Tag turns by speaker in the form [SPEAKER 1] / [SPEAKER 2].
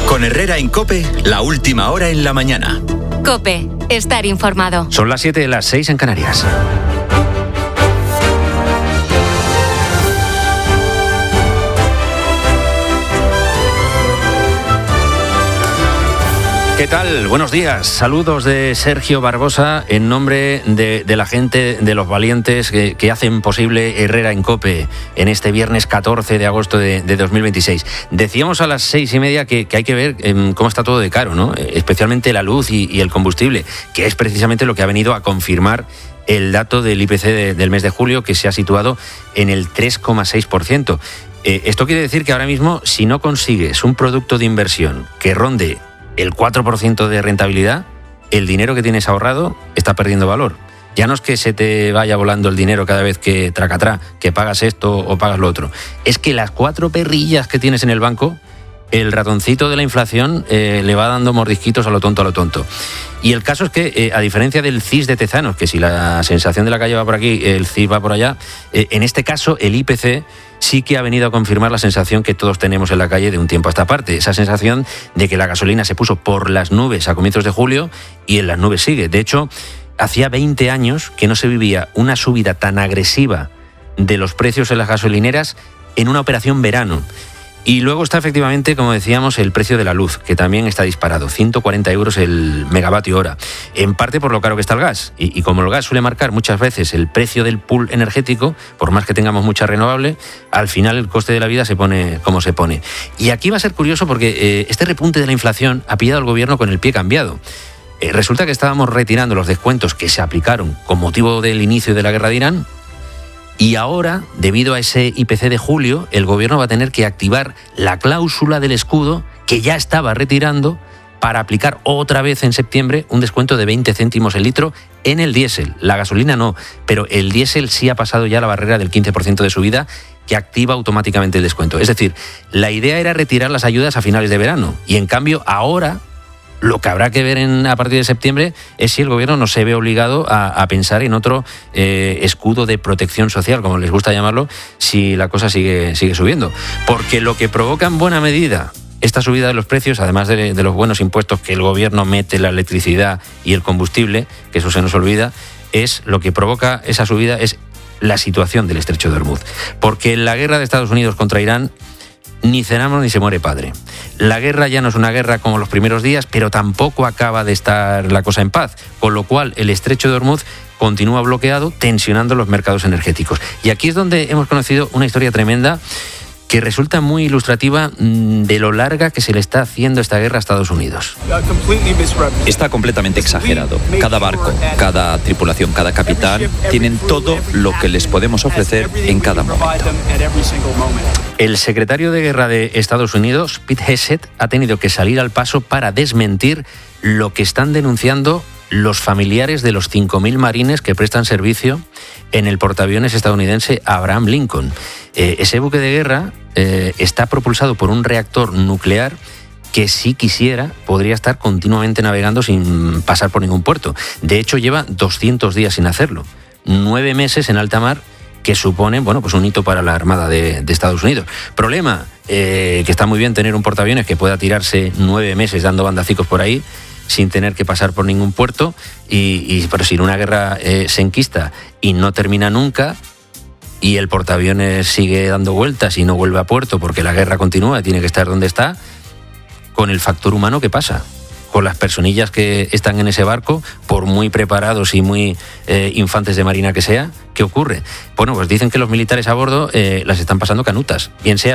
[SPEAKER 1] Con Herrera en COPE, la última hora en la mañana.
[SPEAKER 2] COPE, estar informado.
[SPEAKER 3] Son las 7, las 6 en Canarias. ¿Qué tal? Buenos días. Saludos de Sergio Barbosa en nombre de la gente, de los valientes que hacen posible Herrera en COPE en este viernes 14 de agosto de 2026. Decíamos a las 6:30 que hay que ver cómo está todo de caro, ¿no? Especialmente la luz y el combustible, que es precisamente lo que ha venido a confirmar el dato del IPC del mes de julio, que se ha situado en el 3,6%. Esto quiere decir que ahora mismo, si no consigues un producto de inversión que ronde el 4% de rentabilidad, el dinero que tienes ahorrado está perdiendo valor. Ya no es que se te vaya volando el dinero cada vez que tracatrá, que pagas esto o pagas lo otro. Es que las 4 perrillas que tienes en el banco, el ratoncito de la inflación le va dando mordisquitos a lo tonto. Y el caso es que, a diferencia del CIS de Tezanos, que si la sensación de la calle va por aquí, el CIS va por allá, en este caso el IPC sí que ha venido a confirmar la sensación que todos tenemos en la calle de un tiempo a esta parte. Esa sensación de que la gasolina se puso por las nubes a comienzos de julio y en las nubes sigue. De hecho, hacía 20 años que no se vivía una subida tan agresiva de los precios en las gasolineras en una operación verano. Y luego está efectivamente, como decíamos, el precio de la luz, que también está disparado, 140 euros el megavatio hora, en parte por lo caro que está el gas. Y como el gas suele marcar muchas veces el precio del pool energético, por más que tengamos mucha renovable, al final el coste de la vida se pone como se pone. Y aquí va a ser curioso porque este repunte de la inflación ha pillado al gobierno con el pie cambiado. Resulta que estábamos retirando los descuentos que se aplicaron con motivo del inicio de la guerra de Irán. Y ahora, debido a ese IPC de julio, el gobierno va a tener que activar la cláusula del escudo que ya estaba retirando para aplicar otra vez en septiembre un descuento de 20 céntimos el litro en el diésel. La gasolina no, pero el diésel sí ha pasado ya la barrera del 15% de subida que activa automáticamente el descuento. Es decir, la idea era retirar las ayudas a finales de verano y en cambio ahora lo que habrá que ver a partir de septiembre es si el gobierno no se ve obligado a pensar en otro escudo de protección social, como les gusta llamarlo, si la cosa sigue subiendo. Porque lo que provoca en buena medida esta subida de los precios, además de los buenos impuestos que el gobierno mete en la electricidad y el combustible, que eso se nos olvida, es lo que provoca esa subida es la situación del estrecho de Hormuz. Porque en la guerra de Estados Unidos contra Irán, ni cenamos ni se muere padre. La guerra ya no es una guerra como los primeros días, pero tampoco acaba de estar la cosa en paz, con lo cual el estrecho de Hormuz continúa bloqueado, tensionando los mercados energéticos. Y aquí es donde hemos conocido una historia tremenda que resulta muy ilustrativa de lo larga que se le está haciendo esta guerra a Estados Unidos.
[SPEAKER 4] Está completamente exagerado. Cada barco, cada tripulación, cada capitán tienen todo lo que les podemos ofrecer en cada momento.
[SPEAKER 3] El secretario de Guerra de Estados Unidos, Pete Hegseth, ha tenido que salir al paso para desmentir lo que están denunciando los familiares de los 5.000 marines que prestan servicio en el portaaviones estadounidense Abraham Lincoln. Ese buque de guerra está propulsado por un reactor nuclear que, si quisiera, podría estar continuamente navegando sin pasar por ningún puerto. De hecho, lleva 200 días sin hacerlo. 9 meses en alta mar, que suponen, pues un hito para la Armada de Estados Unidos. Problema, que está muy bien tener un portaaviones que pueda tirarse 9 meses dando bandacicos por ahí, sin tener que pasar por ningún puerto, pero si una guerra se enquista y no termina nunca, y el portaaviones sigue dando vueltas y no vuelve a puerto porque la guerra continúa, tiene que estar donde está, con el factor humano, ¿qué pasa? Con las personillas que están en ese barco, por muy preparados y muy infantes de marina que sea, ¿qué ocurre? Bueno, pues dicen que los militares a bordo las están pasando canutas, bien sea